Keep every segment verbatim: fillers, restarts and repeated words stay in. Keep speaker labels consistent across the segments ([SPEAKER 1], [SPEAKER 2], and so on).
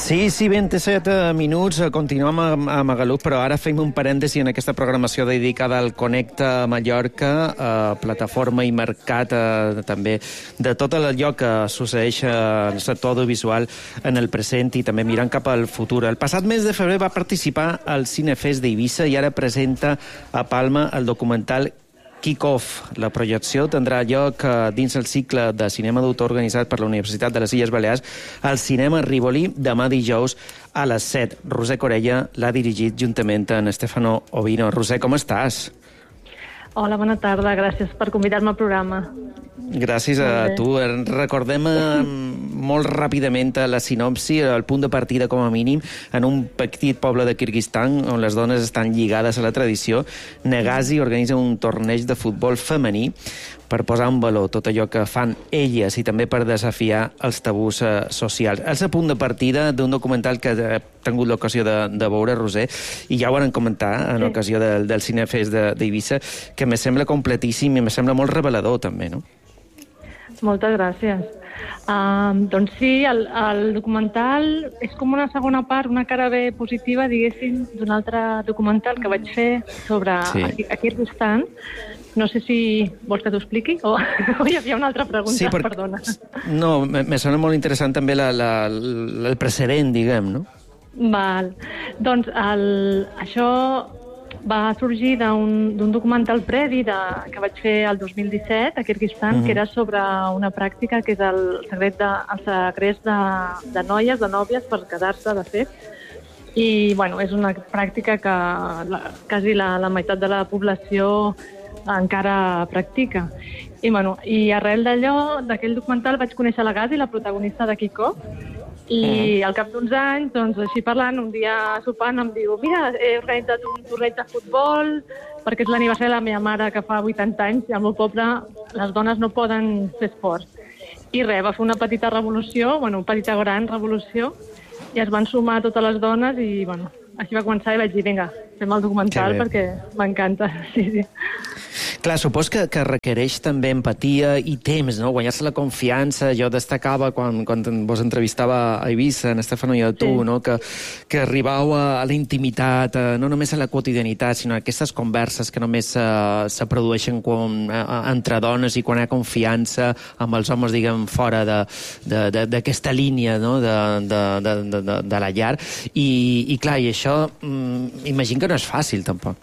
[SPEAKER 1] Sí, sí, vint-i-set minuts, continuem a, a Magaluf, però ara fem un parèntesi en aquesta programació dedicada al Connecta Mallorca, eh, plataforma i mercat eh, també de tot allò que succeeix al sector audiovisual en el present i també mirant cap al futur. El passat mes de febrer va participar al Cinefest d'Eivissa i ara presenta a Palma el documental Kick-Off. La projecció tindrà lloc dins el cicle de cinema d'autor organitzat per la Universitat de les Illes Balears al Cinema Rivoli demà dijous a les set. Roser Corella l'ha dirigit juntament amb Stefano Ovino. Roser, com estàs?
[SPEAKER 2] Hola, bona tarda. Gràcies per convidar-me al programa.
[SPEAKER 1] Gràcies a tu. Recordem molt ràpidament la sinopsi, el punt de partida com a mínim, en un petit poble de Kirguistan on les dones estan lligades a la tradició. Negazi organitza un torneig de futbol femení per posar en valor tot allò que fan elles i també per desafiar els tabús eh, socials. És el punt de partida d'un documental que he tingut l'ocasió de, de veure, Roser, i ja ho van comentar en sí. ocasió del, del Cinefest d'Eivissa, que me sembla completíssim i me sembla molt revelador també, no?
[SPEAKER 2] Moltes gràcies. Uh, doncs sí, el, el documental és com una segona part, una cara bé positiva, diguéssim, d'un altre documental que vaig fer sobre sí. a Kirguistan. No sé si vols que t'ho expliqui o, o hi havia una altra pregunta,
[SPEAKER 1] sí, per...
[SPEAKER 2] perdona.
[SPEAKER 1] No, me sona molt interessant també la, la, el precedent, diguem, no?
[SPEAKER 2] Val. Doncs el, això va sorgir d'un documental previ de, que vaig fer el dos mil disset a Kirguistan, mm-hmm. que era sobre una pràctica que és el secret de, el secret de, de noies, de nòvies, per quedar-se, de fet. I, bueno, és una pràctica que la, quasi la, la meitat de la població encara practica. I, bueno, i arrel d'allò, d'aquell documental, vaig conèixer la Gazi, la protagonista de Kick-Off, i mm. al cap d'uns anys, doncs, així parlant, un dia sopant em diu: mira, he organitzat un torneig de futbol perquè és l'aniversari de la meva mare, que fa vuitanta anys, i al meu poble les dones no poden fer esport. I res, va fer una petita revolució, bueno, una petita gran revolució, i es van sumar totes les dones i, bueno, així va començar i vaig dir, vinga, fem el documental perquè m'encanta. Sí, sí.
[SPEAKER 1] Clar, supos que, que requereix també empatia i temps, no? Guanyar-se la confiança. Jo destacava quan, quan vos entrevistava a Eivissa, en Stefano i a tu, sí. no? que, que arribau a, a la intimitat, a, no només a la quotidianitat, sinó a aquestes converses que només uh, se produeixen quan, uh, entre dones i quan hi ha confiança amb els homes, diguem, fora d'aquesta línia, no? de, de, de, de, de la llar. I, i clar, i això um, imagino que no és fàcil, tampoc.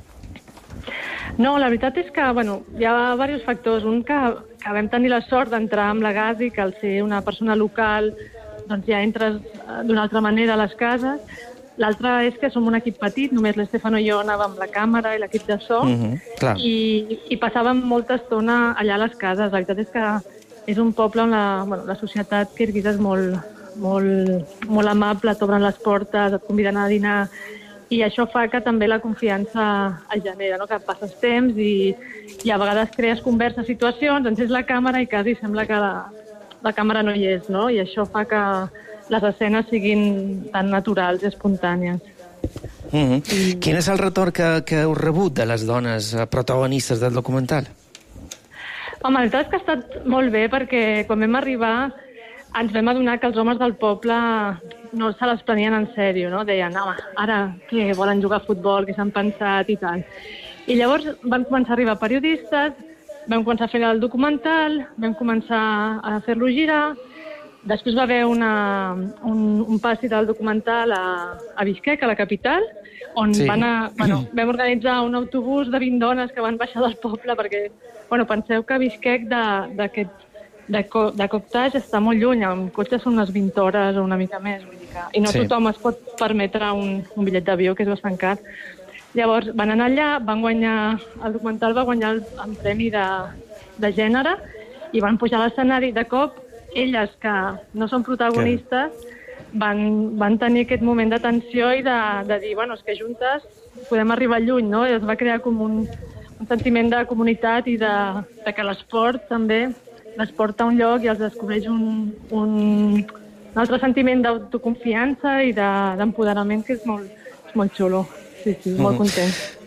[SPEAKER 2] No, la veritat és que, bueno, hi ha diversos factors. Un, que, que vam tenir la sort d'entrar amb la Gazi, que al ser una persona local, doncs ja entres d'una altra manera a les cases. L'altre és que som un equip petit, només l'Estefano i jo anàvem amb la càmera i l'equip de so,
[SPEAKER 1] mm-hmm, clar.
[SPEAKER 2] i, i passàvem molta estona allà a les cases. La veritat és que és un poble on la, bueno, la societat kirguisa és molt, molt, molt amable, t'obren les portes, et conviden a dinar, i això fa que també la confiança es genera, no? Que passes temps i, i a vegades crees converses, situacions, encens la càmera i quasi sembla que la, la càmera no hi és, no? I això fa que les escenes siguin tan naturals i espontànies.
[SPEAKER 1] Mm-hmm. I... Quin és el retorn que, que heu rebut de les dones protagonistes del documental?
[SPEAKER 2] Home, la veritat és que ha estat molt bé, perquè quan vam arribar ens vam adonar que els homes del poble no se les prenien en sèrio, no? Deien, home, ara que volen jugar a futbol, que s'han pensat i tal. I llavors van començar a arribar periodistes, vam començar a fer el documental, vam començar a fer-lo girar, després va haver una, un, un passi del documental a, a Bishkek, a la capital, on sí. van a, bueno, vam organitzar un autobús de vint dones que van baixar del poble, perquè, bueno, penseu que Bishkek d'aquest de, de Koptaj està molt lluny, amb cotxe són unes vint hores o una mica més, vull dir que, i no sí. tothom es pot permetre un, un bitllet d'avió, que és bastant car. Llavors van anar allà, van guanyar, el documental va guanyar el, el premi de, de gènere i van pujar a l'escenari. De cop, elles, que no són protagonistes, van, van tenir aquest moment de tensió i de, de dir, bueno, és que juntes podem arribar lluny, no? I es va crear com un, un sentiment de comunitat i de, de que l'esport també les porta a un lloc i els descobreix un, un, un altre sentiment d'autoconfiança i d'empoderament, de, que és molt, és molt xulo. Sí, sí, molt content.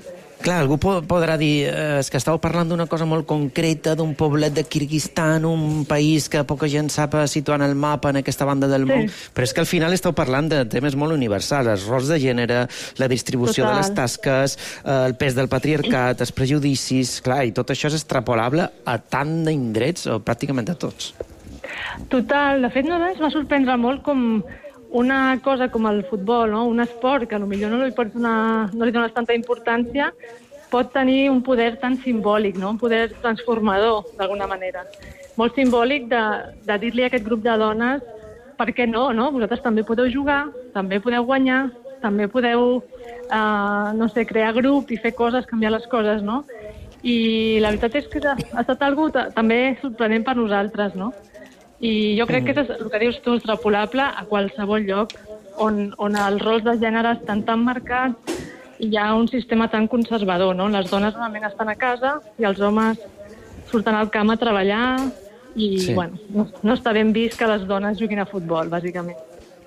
[SPEAKER 1] Clar, algú podrà dir eh, és que estàu parlant d'una cosa molt concreta, d'un poblet de Kirguistan, un país que poca gent sap situar en el mapa en aquesta banda del món, sí. Però és que al final estàu parlant de temes molt universals, els rols de gènere, la distribució Total. de les tasques, eh, el pes del patriarcat, els prejudicis, clar, i tot això és extrapolable a tant d'indrets, o pràcticament a tots.
[SPEAKER 2] Total, de fet, no es va sorprendre molt com una cosa com el futbol, no? Un esport que potser no li, pots donar, no li dones tanta importància, pot tenir un poder tan simbòlic, no? Un poder transformador, d'alguna manera. Molt simbòlic de, de dir-li a aquest grup de dones per què no, no? Vosaltres també podeu jugar, també podeu guanyar, també podeu, eh, no sé, crear grup i fer coses, canviar les coses, no? I la veritat és que ha estat algo també sorprenent per nosaltres, no? I jo crec que és el que dius tu, extrapolable a qualsevol lloc on, on els rols de gènere estan tan marcats i hi ha un sistema tan conservador, no? Les dones normalment estan a casa i els homes surten al camp a treballar i, sí. bueno, no, no està ben vist que les dones juguin a futbol, bàsicament.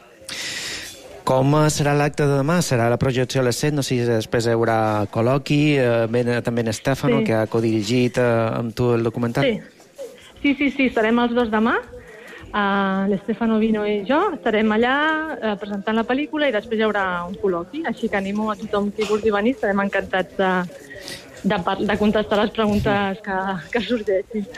[SPEAKER 1] Com serà l'acte de demà? Serà la projecció a les set? No sé si després hi haurà col·loqui, eh, ben, també en Estefano, sí. que ha codirigit eh, amb tu el documental.
[SPEAKER 2] Sí, sí, sí, sí estarem els dos demà. Uh, l'Estefano Vino i jo estarem allà uh, presentant la pel·lícula i després hi haurà un col·loqui, així que animo a tothom que vulgui venir, estarem encantats de, de, de contestar les preguntes que, que sorgeixin.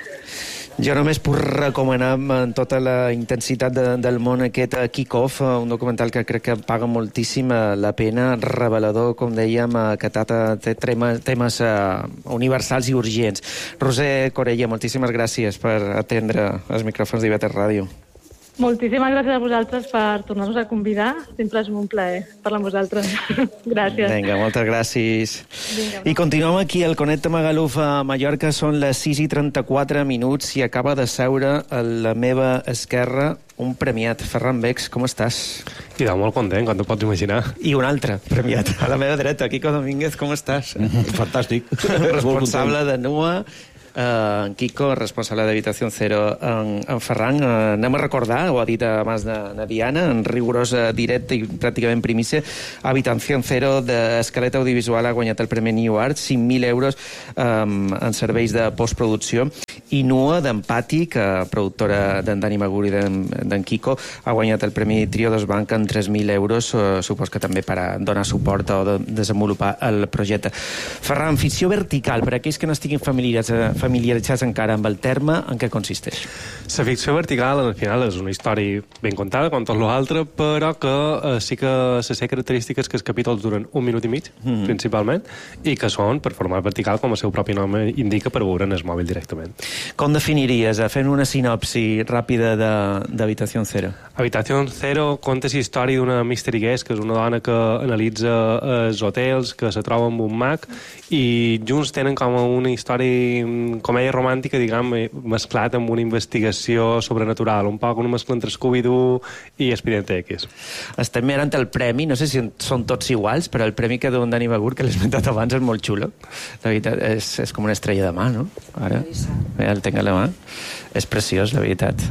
[SPEAKER 1] Jo només puc recomanar amb tota la intensitat de, del món aquest Kick-Off, un documental que crec que paga moltíssim la pena, revelador, com dèiem, que tracta temes, temes uh, universals i urgents. Roser Corella, moltíssimes gràcies per atendre els micròfons d'I V T Ràdio.
[SPEAKER 2] Moltíssimes gràcies a vosaltres per tornar-nos a convidar. Sempre és un plaer parlar amb vosaltres. Gràcies.
[SPEAKER 1] Vinga, moltes gràcies. Vinga, I continuem aquí al Connecta Magaluf a Mallorca. Són les sis i trenta-quatre minuts i acaba de seure a la meva esquerra un premiat. Ferran Becs, com estàs?
[SPEAKER 3] I de molt content, com t'ho pots imaginar.
[SPEAKER 1] I un altre premiat. A la meva dreta, Quico Domínguez, com estàs?
[SPEAKER 4] Fantàstic.
[SPEAKER 1] Responsable de N U A. Uh, en Quico, responsable d'Habitació Cero, en, en Ferran. Uh, anem a recordar, ho ha dit abans de, de Diana, en rigorós uh, directe i pràcticament primícia, Habitació Cero d'Escaleta Audiovisual ha guanyat el Premi New Art, cinc mil euros um, en serveis de postproducció, i N U A d'Empàtic, uh, productora d'en Dani Maguri i d'en Quico, ha guanyat el Premi Trio dos Banca en tres mil euros, uh, supos que també per a donar suport o de desenvolupar el projecte. Ferran, ficció vertical, per a aquells que no estiguin familiaritzats familiaritzats encara amb el terme, en què consisteix?
[SPEAKER 3] La ficció vertical, al final, és una història ben contada, com tot l'altre, però que eh, sí que se sé característiques que els capítols duren un minut i mig, mm. principalment, i que són per format vertical, com el seu propi nom indica, per veure en el mòbil directament.
[SPEAKER 1] Com definiries, fent una sinopsi ràpida d'Habitació Cero?
[SPEAKER 3] Habitació Cero conta la història d'una mystery guest, que és una dona que analitza els hotels, que se troba amb un mag, i junts tenen com una història comèdia romàntica, diguem, mesclat amb una investigació sobrenatural, un poc una mescla entre Scooby-Doo i Expediente X.
[SPEAKER 1] Estem mirant el premi, no sé si són tots iguals, però el premi que deu en Dani Magur, que l'he esmentat abans, és molt xulo. La veritat, és, és com una estrella de mà, no? Ara, ja el tinc a la mà. És preciós, la veritat.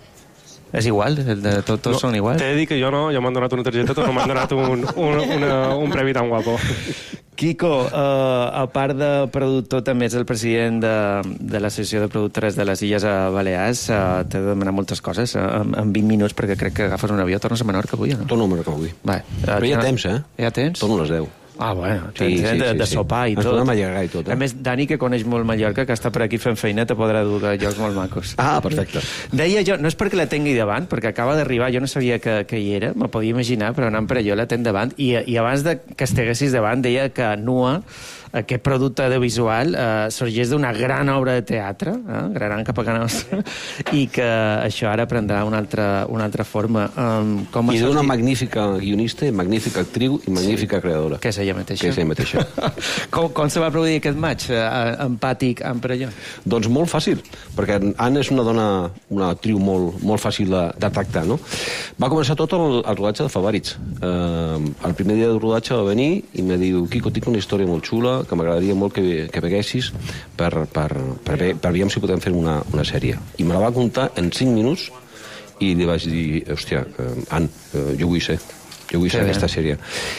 [SPEAKER 1] És igual? De, tot, tots no, són iguals?
[SPEAKER 3] T'he de dir que jo no, jo m'han donat una targeta, però no m'han donat un, un, una, un premi tan guapo.
[SPEAKER 1] Quico, uh, a part de productor, també és el president de, de l'Associació de Productores de les Illes Balears. Uh, T'he de demanar moltes coses uh, en, en vint minuts, perquè crec que agafes un avió. Tornes a Menorca avui, o no?
[SPEAKER 4] Torno a Menorca avui.
[SPEAKER 1] Va, uh,
[SPEAKER 4] Però hi ha temps, eh?
[SPEAKER 1] Hi ha temps?
[SPEAKER 4] Torno a les deu.
[SPEAKER 1] Ah, bueno,
[SPEAKER 4] sí, sí,
[SPEAKER 1] de,
[SPEAKER 4] sí,
[SPEAKER 1] de
[SPEAKER 4] sí.
[SPEAKER 1] sopar i
[SPEAKER 4] Ens
[SPEAKER 1] tot.
[SPEAKER 4] podem allargar i tot, eh?
[SPEAKER 1] A més, Dani, que coneix molt Mallorca, que està per aquí fent feina, te podrà dur a llocs molt macos.
[SPEAKER 4] Ah, perfecte.
[SPEAKER 1] Deia jo, no és perquè la tingui davant, perquè acaba d'arribar, jo no sabia que, que hi era, me podia imaginar, però anant per allò la tenc davant, i, i abans de que estiguessis davant deia que N U A, aquest producte audiovisual, eh, sorgeix d'una gran obra de teatre, eh, gran cap a Can Nostra, i que això ara prendrà una altra, una altra forma. Um, com
[SPEAKER 4] I d'una magnífica guionista, magnífica actriu i magnífica sí. creadora.
[SPEAKER 1] Que és ella mateixa.
[SPEAKER 4] Que és ella mateixa.
[SPEAKER 1] com, com se va produir aquest match? Eh, empàtic, amb per allò?
[SPEAKER 4] Doncs molt fàcil, perquè Anna és una dona, una actriu molt, molt fàcil de, de tractar, no? Va començar tot el, el rodatge de Favaritz. Eh, el primer dia del rodatge va venir i me diu, Quico, tinc una història molt xula, que m'agradaria molt que, que veguessis per, per, per, per, per veure si podem fer una, una sèrie. I me la va contar en cinc minuts i li vaig dir, hòstia, eh, Ann, eh, jo vull ser. jo vull ser aquesta sèrie.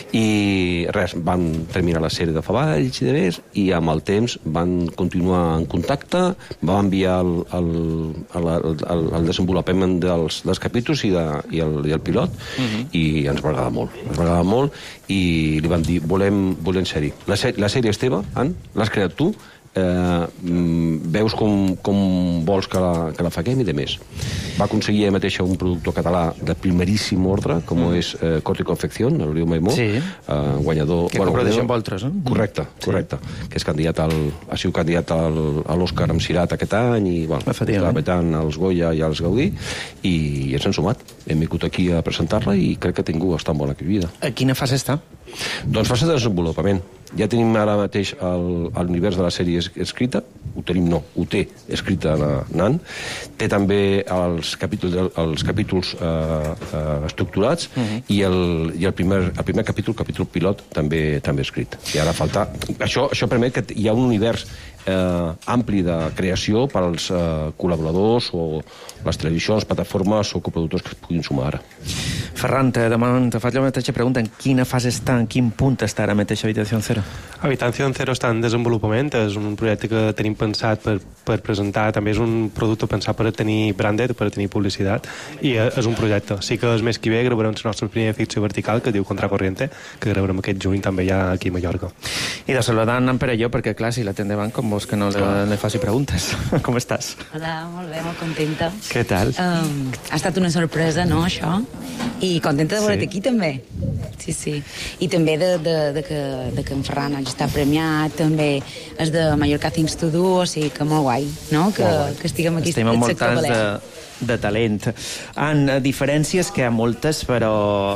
[SPEAKER 4] I res, van terminar la sèrie de Favalls i de més, i amb el temps van continuar en contacte, van enviar el, el, el, el, el desenvolupament dels, dels capítols i, de, i, el, i el pilot, uh-huh. i ens va agradar molt. Ens va agradar molt i li van dir, volem, volem ser-hi. La, la sèrie és teva, Ann? L'has creat tu? Eh, veus com, com vols que la, que la faguem i de més. Va aconseguir ella mateixa un productor català de primeríssim ordre, com mm. és eh, Corte i Confección, el Riu Maimó,
[SPEAKER 1] sí.
[SPEAKER 4] eh, guanyador...
[SPEAKER 1] Que bueno, produeixen vosaltres, no?
[SPEAKER 4] Correcte, correcte. Sí. Que és candidat al, ha sigut candidat al, a l'Òscar amb Cirat aquest any i bueno, està petant els Goya i els Gaudí i ens han sumat. Hem vingut aquí a presentar-la i crec que ha tingut bastant bona acollida.
[SPEAKER 1] A quina fase està?
[SPEAKER 4] Doncs fase de desenvolupament. Ja tenim ara mateix l'univers de la sèrie escrita, ho tenim no, ho té escrita la Nan, té també els capítols, els capítols eh, eh, estructurats uh-huh. i, el, i el, primer, el primer capítol, el capítol pilot, també també escrit. I ara falta... Això, això permet que hi ha un univers eh, ampli de creació per als eh, col·laboradors o les televisions, plataformes o coproductors que es puguin sumar ara.
[SPEAKER 1] Ferran, te, demano, te faig la mateixa pregunta. En quina fase està, en quin punt està ara mateix Habitació Cero?
[SPEAKER 3] Habitació Cero està en desenvolupament, és un projecte que tenim pensat per, per presentar, també és un producte pensat per tenir branded, per tenir publicitat, i és un projecte. Sí que és més que bé, gravarem la nostra primera ficció vertical, que diu Contracorriente, que gravarem aquest juny també ja aquí a Mallorca.
[SPEAKER 1] I de saludar en Perelló, perquè clar, si la té endavant, com vols que no le, le faci preguntes. Com estàs?
[SPEAKER 5] Hola, molt bé, molt contenta.
[SPEAKER 1] Què tal?
[SPEAKER 5] Um, ha estat una sorpresa, no, això? I contenta de veure't sí. aquí, també. Sí, sí. I també de, de, de, que, de que en Ferran hagi estat premiat, també és de Mallorca Things to Do, o sigui que molt guai, no? Que, que estiguem aquí.
[SPEAKER 1] Estem envoltats de, de talent. En diferències, que hi ha moltes, però...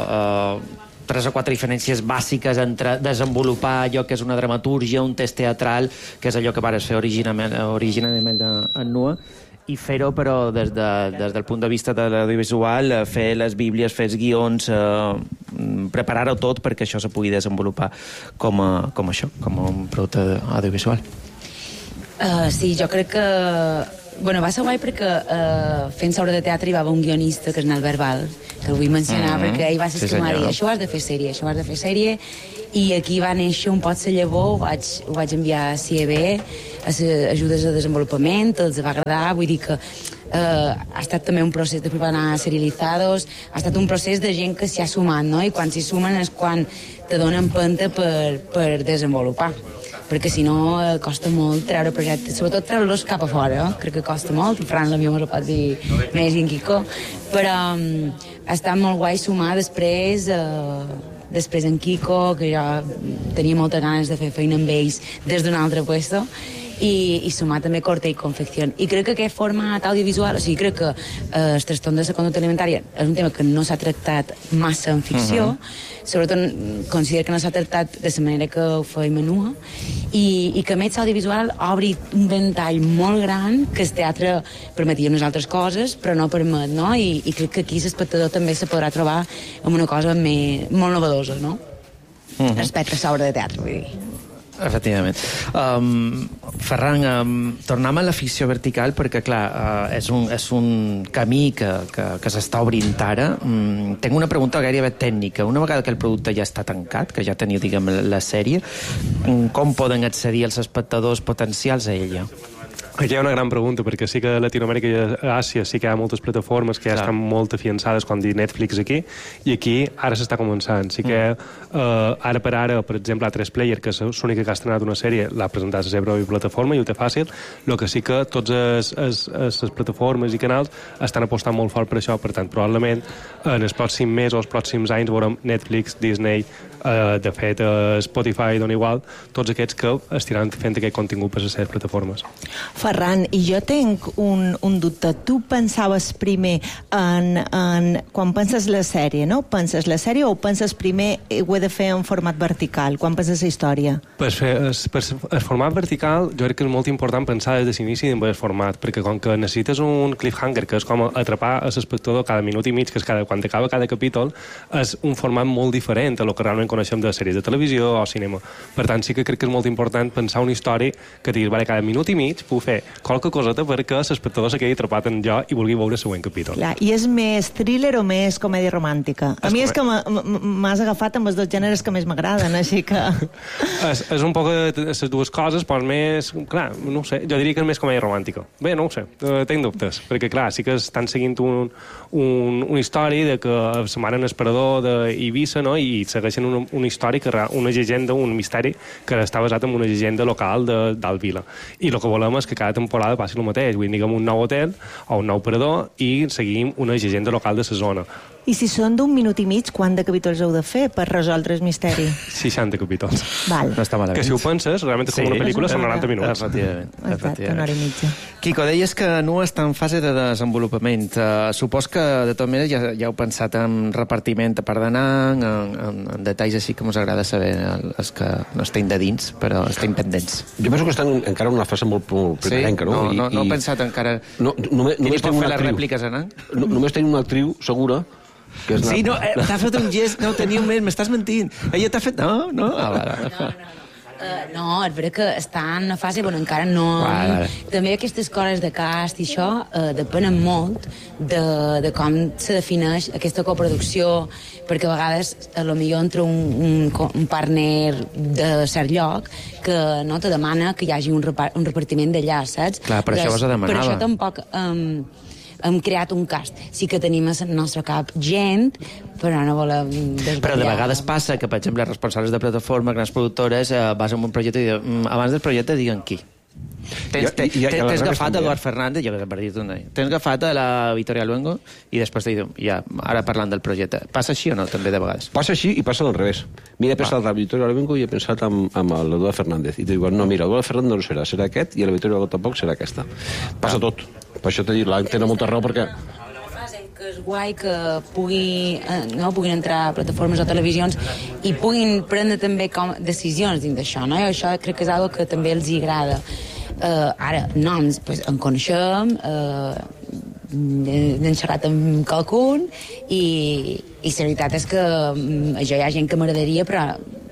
[SPEAKER 1] Uh, tres o quatre diferències bàsiques entre desenvolupar allò que és una dramatúrgia, un test teatral, que és allò que vares fer originalment, originalment en Nua, i fer-ho, però, des, de, des del punt de vista de l'audiovisual, fer les bíblies, fer els guions, eh, preparar-ho tot perquè això se pugui desenvolupar com, a, com això, com un producte audiovisual.
[SPEAKER 5] Uh, sí, jo crec que... Bueno, va ser guai perquè uh, fent obra de teatre hi va haver un guionista, que és Albert Val, que el vull mencionar, mm-hmm. perquè ell va ser sí, que m'ha dit, això ho has de fer sèrie, això ho has de fer sèrie, i aquí va néixer un pot ser llavor, ho vaig, ho vaig enviar a C I E B, a ajudes de desenvolupament, els va agradar, vull dir que uh, ha estat també un procés de preparar serializados, ha estat un procés de gent que s'hi ha sumat, no? I quan s'hi sumen és quan te donen penta per, per desenvolupar, perquè si no eh, costa molt treure projectes, sobretot treure-los cap a fora, eh? Crec que costa molt, i Fran la meva me ho pot dir més i en Quico, però um, ha estat molt guai sumar després, eh, després en Quico, que jo tenia moltes ganes de fer feina amb ells des d'un altre puesto, i, i sumar també Corte i Confección. I crec que aquest format audiovisual, o sigui, crec que eh, el trastorn de la conducta alimentària és un tema que no s'ha tractat massa en ficció, uh-huh. sobretot considero que no s'ha tractat de la manera que ho feim a Nua, i, i que a més l'audiovisual obri un ventall molt gran que el teatre permetia unes altres coses, però no permet, no? I, i crec que aquí l'espectador també se podrà trobar amb una cosa més, molt novedosa, no? Uh-huh. Respecte a l'obra de teatre, vull dir.
[SPEAKER 1] Efectivament. Um, Ferran, um, tornem a la ficció vertical perquè, clar, uh, és, un, és un camí que, que, que s'està obrint ara. Um, tinc una pregunta gairebé tècnica. Una vegada que el producte ja està tancat, que ja teniu, diguem, la, la sèrie, um, com poden accedir els espectadors potencials a ella?
[SPEAKER 3] Aquí hi ha una gran pregunta, perquè sí que a Latinoamèrica i a Àsia sí que hi ha moltes plataformes que ja Clar. estan molt afiançades, com dir Netflix aquí, i aquí ara s'està començant. Sí que mm. eh, ara per ara, per exemple, a tres player, que és l'única que ha estrenat una sèrie, l'ha presentat a la seva plataforma i ho té fàcil, el que sí que totes les plataformes i canals estan apostant molt fort per això, per tant, probablement en els pròxims mesos o els pròxims anys veurem Netflix, Disney, eh, de fet eh, Spotify, dona igual, tots aquests que estiran fent aquest contingut per les seves plataformes.
[SPEAKER 6] Ferran, i jo tinc un, un dubte. Tu pensaves primer en, en... Quan penses la sèrie, no? Penses la sèrie o penses primer ho he de fer en format vertical? Quan penses la història?
[SPEAKER 3] Per fer, per el format vertical jo crec que és molt important pensar des de l'inici en el format, perquè com que necessites un cliffhanger, que és com atrapar a l'espectador cada minut i mig, que és cada, quan acaba cada capítol, és un format molt diferent a lo que realment coneixem de sèries de televisió o cinema. Per tant, sí que crec que és molt important pensar una història que diguis, vale, cada minut i mig puc fer fer qualque coseta perquè l'espectador se quedi atrapat en jo i vulgui veure el següent capítol.
[SPEAKER 6] Clar, i és més thriller o més comèdia romàntica? A
[SPEAKER 3] és
[SPEAKER 6] mi és que
[SPEAKER 3] com...
[SPEAKER 6] m'has agafat amb els dos gèneres que més m'agraden, així que...
[SPEAKER 3] és, és un poc les dues coses, però més... Clar, no ho sé, jo diria que és més comèdia romàntica. Bé, no ho sé, uh, tinc dubtes, perquè clar, sí que estan seguint un, un, una història de que la mare en esperador d'Eivissa, no?, i segueixen una, una història, que, una llegenda, un misteri que està basat en una llegenda local d'Alvila. I el que volem és que cada temporada passi el mateix, vull dir, diguem un nou hotel o un nou parador i seguim una llegenda local de la zona.
[SPEAKER 6] I si són d'un minut i mig, quant de capítols heu de fer per resoldre el misteri?
[SPEAKER 3] seixanta capítols.
[SPEAKER 6] Val.
[SPEAKER 1] No està malament.
[SPEAKER 3] Que si ho penses, realment és com sí, una pel·lícula, són noranta minuts.
[SPEAKER 1] Efectivament.
[SPEAKER 6] Exacte, una hora i mitja.
[SPEAKER 1] Quico, deies que no està en fase de desenvolupament. Uh, supos que, de tot manera, ja, ja heu pensat en repartiment a part d'anar, en, en, en detalls així que us agrada saber, els que no estem de dins, però estem pendents.
[SPEAKER 4] Jo penso que estan encara en una fase molt, molt primerenca,
[SPEAKER 1] sí?
[SPEAKER 4] no?
[SPEAKER 1] No,
[SPEAKER 4] I,
[SPEAKER 1] no, no
[SPEAKER 4] i...
[SPEAKER 1] he pensat encara...
[SPEAKER 4] No, només,
[SPEAKER 1] Qui
[SPEAKER 4] només
[SPEAKER 1] pot fer les
[SPEAKER 4] actriu.
[SPEAKER 1] rèpliques anant?
[SPEAKER 4] No, només tenim una actriu segura. Que és
[SPEAKER 1] sí,
[SPEAKER 4] una...
[SPEAKER 1] no, eh, t'ha fet un gest, no ho tenia un mes, m'estàs mentint. Ella t'ha fet... No, no. Ah, va, va.
[SPEAKER 5] No, no, no. Uh, no, és veritat que està en una fase, bueno, encara no...
[SPEAKER 1] Vale, vale.
[SPEAKER 5] També aquestes coses de cast i això uh, depenen molt de, de com se defineix aquesta coproducció, perquè a vegades a lo millor entra un, un, un partner de cert lloc que no te demana que hi hagi un, repart, un repartiment d'allà, saps?
[SPEAKER 1] Clar, per això vos ho demanava.
[SPEAKER 5] Per això tampoc... Um, hem creat un cast. Sí que tenim al nostre cap gent, però no volem desvetllar.
[SPEAKER 1] Però de vegades passa que, per exemple, responsables de plataforma, grans productores, eh, vas en un projecte i diuen, abans del projecte diguen qui. Tens, tens, tens, tens agafat Eduard Fernández, jo per dir-te un tens agafat a la Victoria Luengo i després te diuen, ja, ara parlant del projecte. Passa així o no, també, de vegades?
[SPEAKER 4] Passa així i passa al revés. Mira, he pensat ah. a la Victoria Luengo i he pensat amb, amb l'Eduard Fernández. I te diuen, no, mira, l'Eduard Fernández no serà, serà aquest i la Victoria Luengo tampoc serà aquesta. Passa ah. tot. Per això t'he dit, l'any tenen molta raó perquè...
[SPEAKER 5] que és guai que pugui, eh, no, puguin entrar a plataformes o televisions i puguin prendre també com decisions dins d'això, no? I això crec que és una que també els agrada. Uh, ara, noms, pues, en coneixem, uh, n'hem xerrat amb qualcun i, i la veritat és que um, jo hi ha gent que m'agradaria, però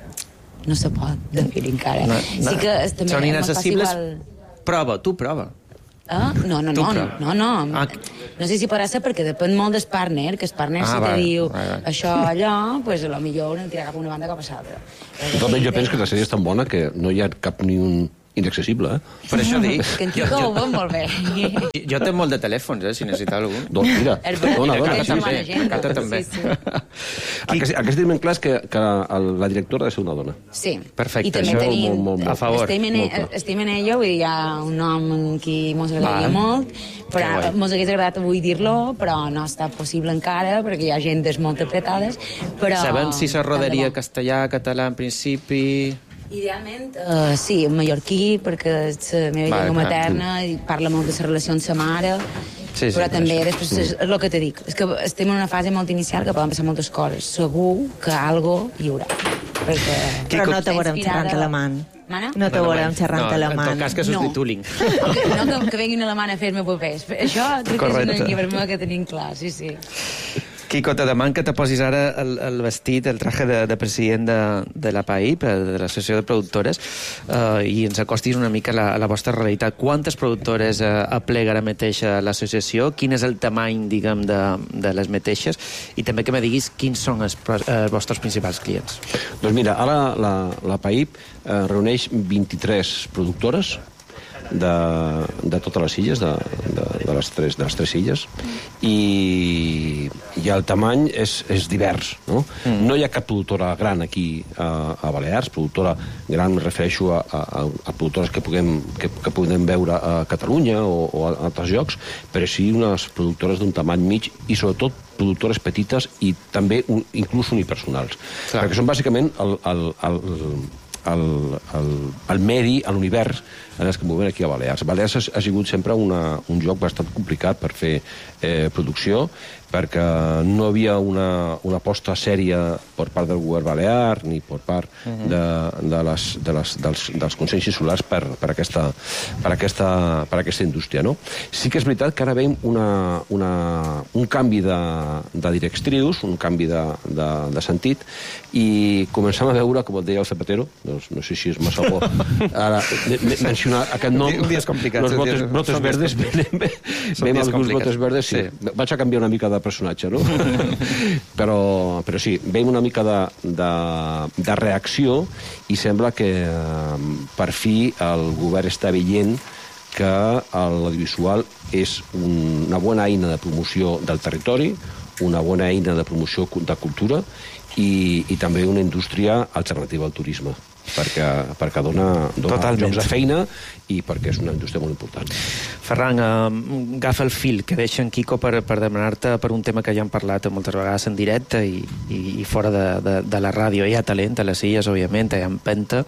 [SPEAKER 5] no se pot definir encara. No, no. Sí que també
[SPEAKER 1] són inaccessibles? Igual... Prova, tu prova.
[SPEAKER 5] Ah? No, no, no, no, no.
[SPEAKER 1] Ah.
[SPEAKER 5] No sé si podrà ser perquè depèn molt del partner, que el partner ah, si te diu vai, vai. això allò, pues a lo millor no tira cap una banda cap a l'altra.
[SPEAKER 4] Totalment, jo penso que la sèrie és tan bona que no hi ha cap ni un inaccessible, eh?
[SPEAKER 1] Per això dic...
[SPEAKER 5] Que en Quico ho veu molt bé.
[SPEAKER 1] Jo tenc molt de telèfons, eh, si necessita algú.
[SPEAKER 4] Doncs mira, dona, dona.
[SPEAKER 1] Sí, sí. Cata també.
[SPEAKER 5] Sí, sí.
[SPEAKER 4] El que, el que estem ben clar és que, que la directora ha de ser una dona.
[SPEAKER 5] Sí.
[SPEAKER 1] Perfecte.
[SPEAKER 5] I també
[SPEAKER 1] això
[SPEAKER 5] tenim...
[SPEAKER 4] Molt, molt, molt.
[SPEAKER 1] A favor.
[SPEAKER 5] Estem en, estem en ella, vull dir, hi ha un nom en qui mos agradaria molt, però mos hagués agradat avui dir-lo, però no està possible encara, perquè hi ha gent molt interpretades, però...
[SPEAKER 1] Sabem si se rodaria castellà, català, en principi...
[SPEAKER 5] Idealment, uh, sí, en mallorquí, perquè és la meva vale, llengua materna i parla molt de la relació amb sa mare, sí, sí, però també, això. Després, és, és el que te dic, és que estem en una fase molt inicial que poden passar moltes coses. Segur que algo hi haurà. Perquè...
[SPEAKER 6] Però no te veurem xerrant alemany.
[SPEAKER 5] Mana?
[SPEAKER 6] No te veurem xerrant
[SPEAKER 1] no,
[SPEAKER 6] alemany.
[SPEAKER 1] En tot cas que subtituling.
[SPEAKER 5] No, no que, que vinguin alemany a fer-me papers. Això crec que és un llibre que tenim clar, sí, sí.
[SPEAKER 1] Quico, te deman que te posis ara el, el vestit, el traje de, de president de, de la P A I, de l'Associació de Productores, eh, i ens acostis una mica a la, a la vostra realitat. Quantes productores eh, aplega ara mateix l'associació? Quin és el tamany, diguem, de, de les mateixes? I també que me diguis quins són els, els vostres principals clients.
[SPEAKER 4] Doncs mira, ara la, la P A I eh, reuneix vint-i-tres productores de, de totes les illes, de, de, de, les tres, de les tres illes, i, i el tamany és, és divers, no? Mm. No hi ha cap productora gran aquí a, a Balears, productora gran me refereixo a, a, a productores que puguem, que, que puguem veure a Catalunya o, o a altres llocs, però sí unes productores d'un tamany mig i sobretot productores petites i també un, inclús unipersonals. Clar. Perquè són bàsicament el, el, el, el, el, el medi, l'univers en els que movem aquí a Balears. Balears ha, ha sigut sempre una, un lloc bastant complicat per fer eh, producció. perquè no havia una, una aposta sèria per part del govern balear ni per part de, de les, de les, dels, dels consells insulars per, per, aquesta, per, aquesta, per aquesta indústria. No? Sí que és veritat que ara veiem una, una, un canvi de, de directrius, un canvi de, de, de sentit, i començam a veure, com et deia el Zapatero, doncs, no sé si és massa bo ara mencionar aquest nom,
[SPEAKER 1] un dia és complicat,
[SPEAKER 4] los brotes, brotes verdes, veiem alguns brotes verdes, sí. sí. Vaig a canviar una mica de personatge, no? però, però sí, veiem una mica de, de, de reacció i sembla que per fi el govern està veient que l'audiovisual és una bona eina de promoció del territori, una bona eina de promoció de cultura i, i també una indústria alternativa al turisme, perquè, perquè dona, dona llocs de feina i perquè és una indústria molt important.
[SPEAKER 1] Ferran, eh, agafa el fil que deixa en Quico per, per demanar-te per un tema que ja hem parlat moltes vegades en directe i, i, i fora de, de, de la ràdio. Hi ha talent a les illes, òbviament, hi ha empenta.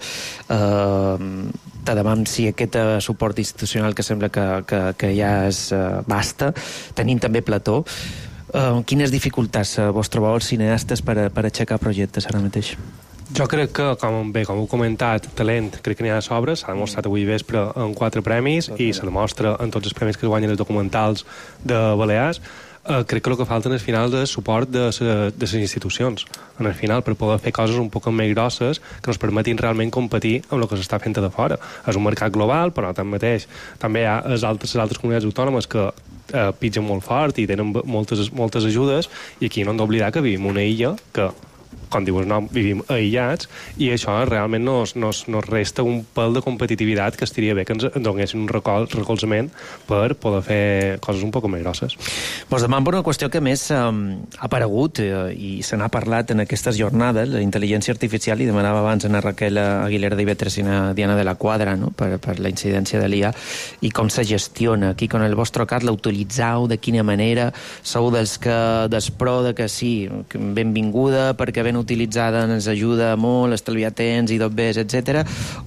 [SPEAKER 1] Eh, te demanem si aquest uh, suport institucional que sembla que, que, que ja és uh, basta, tenint també plató. Uh, quines dificultats uh, vos trobeu els cineastes per, per aixecar projectes ara mateix?
[SPEAKER 3] Jo crec que, com bé, com heu comentat, talent, crec que n'hi ha de sobres, s'ha demostrat avui vespre en quatre premis i se demostra en tots els premis que es guanyen els documentals de Balears. Uh, crec que el que falta en el final és suport de les institucions, en el final, per poder fer coses un poc més grosses que ens permetin realment competir amb el que s'està fent de fora. És un mercat global, però tanmateix també hi ha les altres, les altres comunitats autònomes que uh, pitgen molt fort i tenen moltes, moltes ajudes, i aquí no hem d'oblidar que vivim una illa que, com dius, no, vivim aïllats, i això realment nos, nos, nos resta un pèl de competitivitat que estaria bé que ens donessin un recol, recolzament per poder fer coses un poc més grosses.
[SPEAKER 1] Vos demano una qüestió que més um, ha aparegut eh, i se n'ha parlat en aquestes jornades, la intel·ligència artificial, i demanava abans a Raquel Aguilera d'I V tres i a Diana de la Quadra, no? per, per la incidència de l'I A, i com se gestiona. Aquí, con el vostre cas, l'utilitzau, de quina manera? Sou dels que despro de que sí, benvinguda, perquè ben utilitzada ens ajuda molt, estalviar temps i tot bé, etcètera,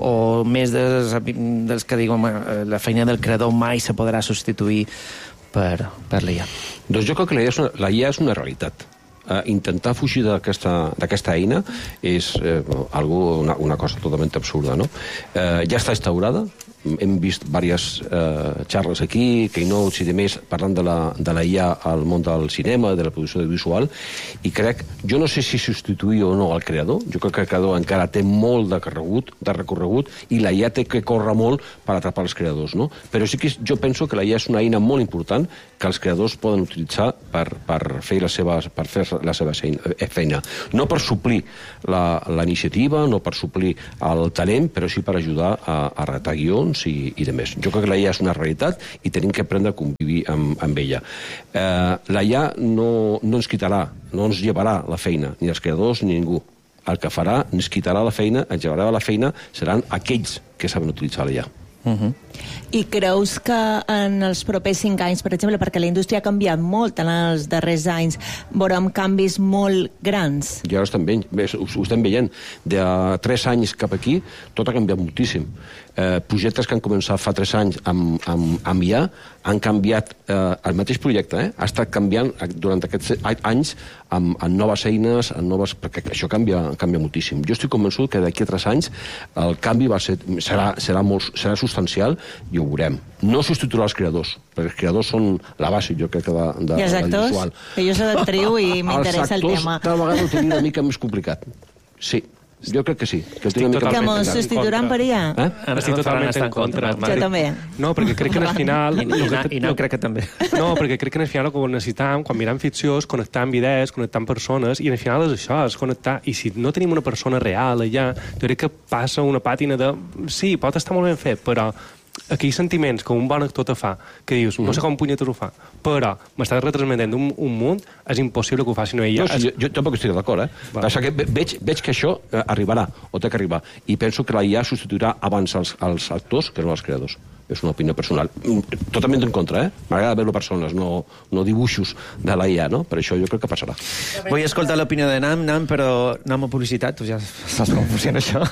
[SPEAKER 1] o més dels, dels que diuen la feina del creador mai se podrà substituir per, per l'I A?
[SPEAKER 4] Doncs jo crec que la I A és una, la I A és una realitat. Uh, intentar fugir d'aquesta eina és eh, algo, una, una cosa totalment absurda, no? Uh, ja està instaurada, hem vist diverses eh, xarres aquí, keynotes i demés, parlant de la, de la I A al món del cinema, de la producció audiovisual, i crec, jo no sé si substituir o no al creador, jo crec que el creador encara té molt de recorregut, de recorregut i la I A té que córrer molt per atrapar els creadors, no? Però sí que jo penso que la I A és una eina molt important que els creadors poden utilitzar per, per fer la seva, per fer la seva feina. No per suplir la, la iniciativa, no per suplir el talent, però sí per ajudar a, a redactar guions i, i de més. Jo crec que la I A és una realitat i tenim que aprendre a convivir amb, amb ella. Eh, la I A no, no ens quitarà, no ens llevarà la feina, ni els creadors ni ningú. El que farà, ens quitarà la feina, ens llevarà la feina, seran aquells que saben utilitzar la I A.
[SPEAKER 6] Uh-huh. I creus que en els propers cinc anys, per exemple, perquè la indústria ha canviat molt en els darrers anys, veurem canvis molt grans?
[SPEAKER 4] Ja ho estem veient, ho, ho estem veient. De tres anys cap aquí, tot ha canviat moltíssim. Eh, projectes que han començat fa tres anys amb, amb, amb I A han canviat, eh, el mateix projecte, eh, ha estat canviant durant aquests anys amb, amb noves eines, amb noves, perquè això canvia, canvia moltíssim. Jo estic convençut que d'aquí a tres anys el canvi va ser, serà, serà, molt, serà substancial i ho veurem. No substituirà els creadors, perquè els creadors són la base, jo crec, de, de,
[SPEAKER 6] I els actors?
[SPEAKER 4] visual.
[SPEAKER 6] Que jo soc actriu i m'interessa el tema.
[SPEAKER 4] Els actors, cada vegada ho tenen una mica més complicat. Sí. Jo crec que sí. Que,
[SPEAKER 6] que mos substituiran per I A?
[SPEAKER 3] Eh? Estic totalment en contra.
[SPEAKER 6] Jo també.
[SPEAKER 3] No, perquè crec que en el final...
[SPEAKER 1] I, i, i no crec que també.
[SPEAKER 3] No, perquè crec que en el final el que necessitam, quan mirem ficció, és connectar amb idees, connectar amb persones, i en el final és això, és connectar. I si no tenim una persona real allà, jo crec que passa una pàtina de... Sí, pot estar molt ben fet, però aquells sentiments que un bon actor te fa, que dius, no sé com punyetes ho fa, però m'estàs retransmetent un, un munt, és impossible que ho facin ella.
[SPEAKER 4] No, sí, jo, jo tampoc estic d'acord, eh? Va. Que veig, veig que això arribarà, o té que arribar, i penso que la I A substituirà abans els, els actors que no els creadors. És una opinió personal. Totalment en contra, eh? M'agrada veure persones, no, no dibuixos de la I A, no? Per això jo crec que passarà.
[SPEAKER 1] Vull escoltar l'opinió de Nam, Nam, però anem a publicitat, tu ja saps com funciona això.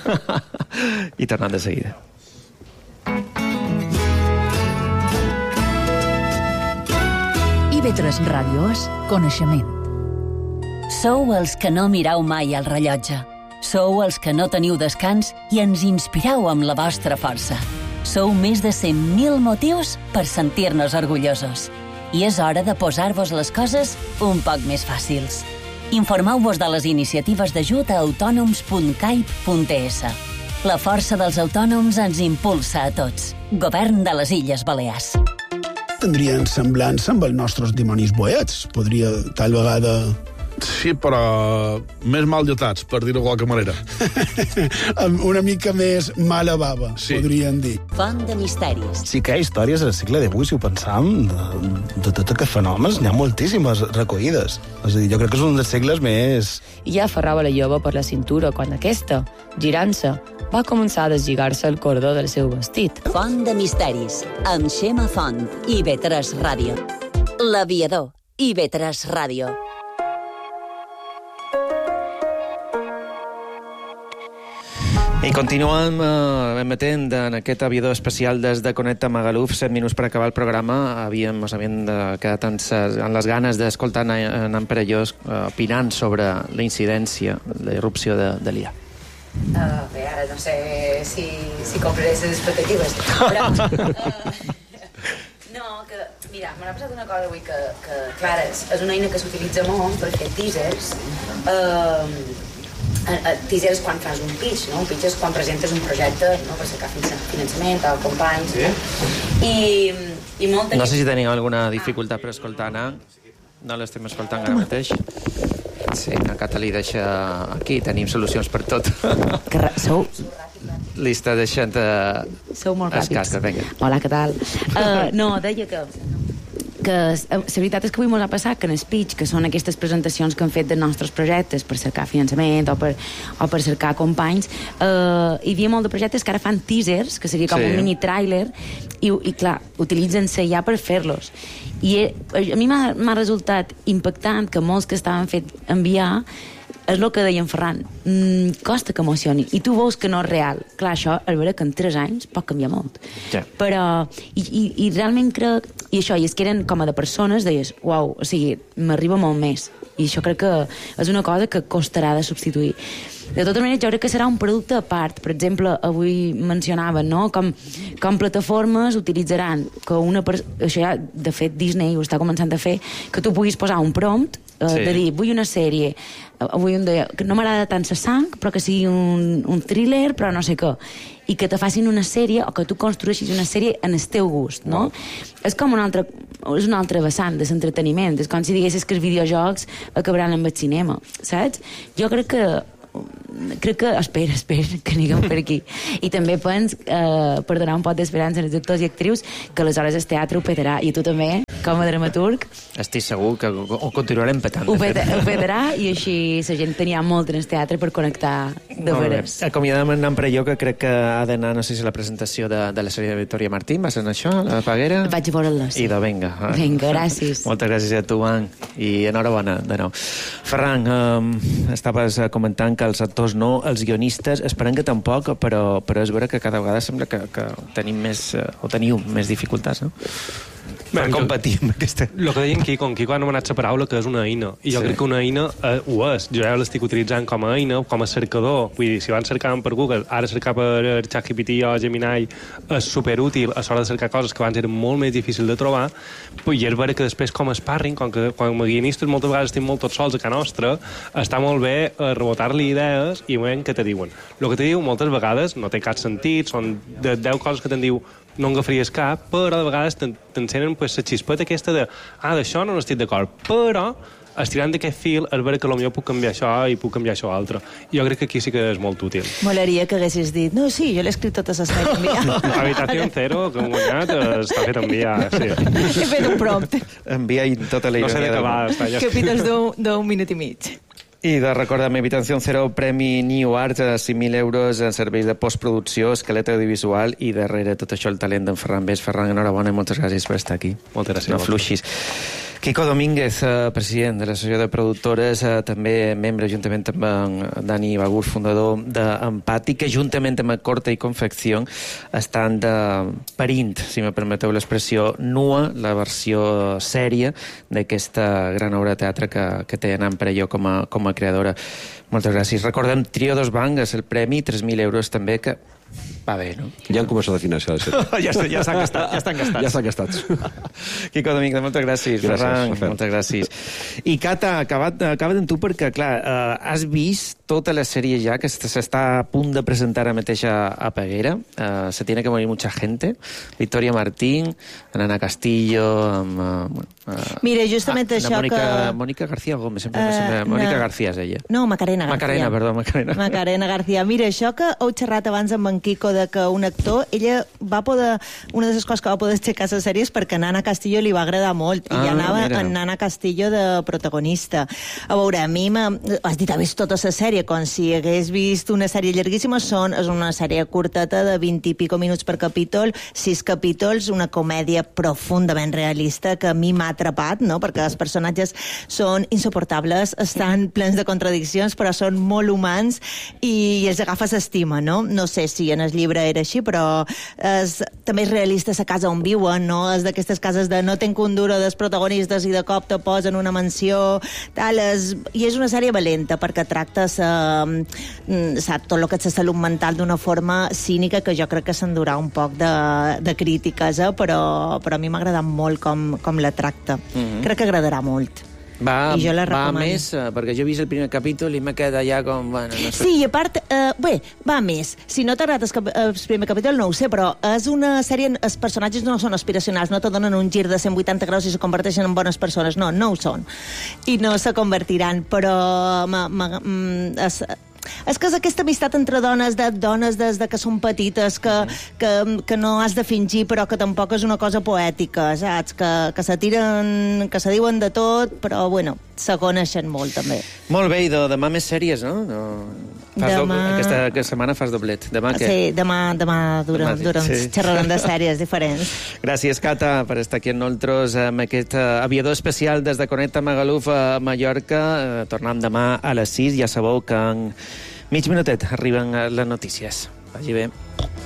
[SPEAKER 1] I tornant de seguida.
[SPEAKER 7] I V tres Ràdio és coneixement.
[SPEAKER 8] Sou els que no mireu mai el rellotge. Sou els que no teniu descans i ens inspireu amb la vostra força. Sou més de cent mil motius per sentir-nos orgullosos. I és hora de posar-vos les coses un poc més fàcils. Informeu-vos de les iniciatives d'ajut a autònoms punt caip punt es. La força dels autònoms ens impulsa a tots. Govern de les Illes Balears.
[SPEAKER 9] Tindrien semblança amb els nostres dimonis boets. Podria, tal vegada...
[SPEAKER 10] Sí, però més mal dotats, per dir-ho de qualque manera.
[SPEAKER 9] Una mica més mala bava, sí. Podríem dir.
[SPEAKER 8] Font de misteris.
[SPEAKER 11] Sí que hi ha històries al segle divuit, si ho pensam, de, de tots aquests fenòmens, n'hi ha moltíssimes recollides. És a dir, jo crec que és un dels segles més...
[SPEAKER 12] I ja aferrava la jove per la cintura quan aquesta, girant-se, va començar a deslligar-se el cordó del seu vestit.
[SPEAKER 8] Font de misteris, amb Xema Font, I V tres Ràdio. L'Aviador, I V tres Ràdio.
[SPEAKER 1] I continuem eh, emetent en aquest aviador especial des de Connecta Magaluf, set minuts per acabar el programa. Havíem, mos havien de quedat en, en les ganes d'escoltar en, en Perellós eh, opinant sobre la incidència, la irrupció de, de l'I A.
[SPEAKER 5] Uh, bé, ara no sé si, si compraré les expectatives, però... Uh, no, que, mira, m'ha passat una cosa avui que, que clar, és, és una eina que s'utilitza molt per fer teasers. Uh, teasers quan fas un pitch, no? Un pitch és quan presentes un projecte, no? Per cercar finançament o companys. Sí. I, i molta
[SPEAKER 1] no sé si teniu alguna dificultat per escoltar, Anna. No l'estem escoltant ara mateix. Sí, a Cata li deixa aquí, tenim solucions per tot.
[SPEAKER 5] Que sou...
[SPEAKER 1] Li està deixant... Uh...
[SPEAKER 5] Sou molt ràpids.
[SPEAKER 1] Escasca, vinga.
[SPEAKER 5] Hola, què tal? Uh, no, deia que... que la veritat és que avui m'ho ha passat que en el pitch, que són aquestes presentacions que han fet dels nostres projectes per cercar finançament o per, o per cercar companys, eh, hi havia molt de projectes que ara fan teasers, que seria com sí. Un mini tràiler, i, i clar, utilitzen la I A per fer-los. I a mi m'ha resultat impactant que molts que estaven fet enviar és el que deia en Ferran, mm, costa que emocioni, i tu veus que no és real. Clar, això, és vera que en tres anys pot canviar molt.
[SPEAKER 1] Ja.
[SPEAKER 5] Però, i, i, i realment crec, i això, i és que eren com a de persones, deies, uau, o sigui, m'arriba molt més. I això crec que és una cosa que costarà de substituir. De totes maneres, jo crec que serà un producte a part. Per exemple, avui mencionaven, no?, com, com plataformes utilitzaran que una... Això ja, de fet, Disney ho està començant a fer, que tu puguis posar un prompt eh, sí. de dir, vull una sèrie, avui un dia, que no m'agrada tant la sang, però que sigui un, un thriller, però no sé què, i que te facin una sèrie o que tu construeixis una sèrie en el teu gust, no? Wow. És com un altre, és un altre vessant de l'entreteniment, és com si diguessis que els videojocs acabaran amb el cinema, saps? Jo crec que crec que, espera, espera, que anirem per aquí. I també pens, eh, per donar un pot d'esperança als actors i actrius, que aleshores el teatre ho petarà, i tu també, com a dramaturg...
[SPEAKER 1] Estic segur que ho continuarem petant.
[SPEAKER 5] Ho, peta, ho petarà, i així la gent tenia molt en el teatre per connectar de veres.
[SPEAKER 1] Acomiadem en Namprelló, que crec que ha d'anar, no sé si la presentació de, de la sèrie de Victòria Martín, va ser en això, la Paguera?
[SPEAKER 5] Vaig a veure-la, sí.
[SPEAKER 1] I de vinga.
[SPEAKER 5] Vinga, gràcies.
[SPEAKER 1] Moltes gràcies a tu, Ann, i enhorabona de nou. Ferran, eh, estaves comentant que els actors no, els guionistes, esperem que tampoc, però, però és vera que cada vegada sembla que, que tenim més, o teniu més dificultats, no? Per
[SPEAKER 3] ben,
[SPEAKER 1] competir amb aquesta...
[SPEAKER 3] El que deien Quico, en Quico ha anomenat la paraula que és una eina, i jo sí. crec que una eina eh, ho és. Jo ja l'estic utilitzant com a eina, com a cercador. Vull dir, si van cercant per Google, ara cercar per ChatGPT o Gemini és superútil a l'hora de cercar coses que abans eren molt més difícils de trobar, i és vera que després com a sparring, com que com a guionistes moltes vegades estem molt tots sols a casa nostra, està molt bé eh, rebotar-li idees i veient què te diuen. El que te diu moltes vegades no té cap sentit, són de deu coses que te'n diu no en agafaries cap, però de vegades t'encenen pues, la xispeta aquesta de ah, d'això no n'estic d'acord, però estirant d'aquest fil és vera que potser puc canviar això i puc canviar això altre. Jo crec que aquí sí que és molt útil.
[SPEAKER 6] Molaria que haguessis dit, no, sí, jo l'he escrit totes les feines enviar.
[SPEAKER 3] Habitació Zero, que hem guanyat, està fet enviar, sí.
[SPEAKER 6] He fet un prompt.
[SPEAKER 1] Envia tota la
[SPEAKER 3] ironia. No sé de què va, està ja escrit.
[SPEAKER 6] Capítols d'un minut i mig.
[SPEAKER 1] I de recordar, Habitació Zero, Premi New Art, cinc mil euros en serveis de postproducció, esquelet audiovisual, i darrere tot això el talent d'en Ferran Bes. Ferran, enhorabona i moltes gràcies per estar aquí.
[SPEAKER 3] Moltes gràcies.
[SPEAKER 1] No fluixis. Quico Domínguez, eh, president de l'Associació de Productores, eh, també membre, juntament amb en Dani Bagús, fundador d'Empati, que juntament amb Corte i Confecció estan de parint, si me permeteu l'expressió, nua, la versió sèria d'aquesta gran obra de teatre que, que té Anant Perelló com a, com a creadora. Moltes gràcies. Recordem, Trio dos Bancs, el premi, tres mil euros també, que va bé, no?
[SPEAKER 4] Ja han començat a finançar.
[SPEAKER 1] ja ja s'han gastat, ja estan gastats.
[SPEAKER 4] Ja estan gastats.
[SPEAKER 1] Quico Domínguez, moltes gràcies.
[SPEAKER 4] Gràcies,
[SPEAKER 1] Ferran,
[SPEAKER 4] Rafael.
[SPEAKER 1] moltes gràcies. I Cata, acabat, acaba't amb tu perquè, clar, eh, has vist tota la sèrie ja que s'està a punt de presentar ara mateix a, a Peguera. Eh, se tiene que morir mucha gente. Victoria Martín, Ana Castillo, amb... Eh, bueno, eh,
[SPEAKER 6] Mira, justament
[SPEAKER 1] ah,
[SPEAKER 6] això
[SPEAKER 1] Mònica,
[SPEAKER 6] que...
[SPEAKER 1] Mònica García Gómez, sempre,
[SPEAKER 6] Eh,
[SPEAKER 1] sempre, Mònica
[SPEAKER 6] no.
[SPEAKER 1] García és ella.
[SPEAKER 6] No, Macarena García.
[SPEAKER 1] Macarena, perdó, Macarena.
[SPEAKER 6] Macarena García. Mira, això que heu xerrat abans amb en Quico de que un actor, ella va poder... Una de les coses que va poder aixecar les sèries perquè a Nana Castillo li va agradar molt i
[SPEAKER 1] Ah,
[SPEAKER 6] anava
[SPEAKER 1] mira.
[SPEAKER 6] en Nana Castillo de protagonista. A veure, a mi m'ha... Has dit, ha vist tota la sèrie, com si hagués vist una sèrie llarguíssima. Són, és una sèrie curteta de vint i pico minuts per capítol, sis capítols, una comèdia profundament realista que a mi m'ha atrapat, no? Perquè els personatges són insuportables, estan plens de contradiccions, però són molt humans i, i els agafes estima, no? No sé si en el llibre era així, però és, també és realista la casa on viuen, no? És d'aquestes cases de no tenc un duro dels protagonistes i de cop te posen una mansió, tal, és, i és una sèrie valenta perquè tracta sa, sap, tot el que és la salut mental d'una forma cínica que jo crec que s'endurà un poc de, de crítiques, eh? però, però a mi m'ha agradat molt com, com la tracta. Mm-hmm. Crec que agradarà molt.
[SPEAKER 1] Va,
[SPEAKER 6] I jo la
[SPEAKER 1] va
[SPEAKER 6] recomano.
[SPEAKER 1] més, eh, perquè jo he vist el primer capítol i m'he quedat ja com... Bueno, no sé.
[SPEAKER 6] Sí, i a part, eh, bé, va més. Si no t'ha agradat el, cap- el primer capítol, no ho sé, però és una sèrie... Els personatges no són aspiracionals, no te donen un gir de cent vuitanta graus i se converteixen en bones persones. No, no ho són. I no se convertiran, però... Ma, ma, mm, es, és que és aquesta amistat entre dones, de dones des de que són petites, que, que, que no has de fingir, però que tampoc és una cosa poètica, saps? Que, que se tiren, que se diuen de tot, però, bueno, se coneixen molt, també.
[SPEAKER 1] Molt bé, i de, demà més sèries, no? no... Fas
[SPEAKER 6] Demà-
[SPEAKER 1] doble, aquesta, aquesta setmana fas doblet. Demà què?
[SPEAKER 6] Sí, demà, demà durant,
[SPEAKER 1] Demà,
[SPEAKER 6] durant
[SPEAKER 1] sí.
[SPEAKER 6] xerrarem de sèries diferents.
[SPEAKER 1] Gràcies, Cata, per estar aquí amb nosaltres amb aquest uh, aviador especial des de Connecta Magaluf a Mallorca. Uh, tornem demà a les sis. Ja sabeu que en mig minutet arriben uh, les notícies. Vagi bé.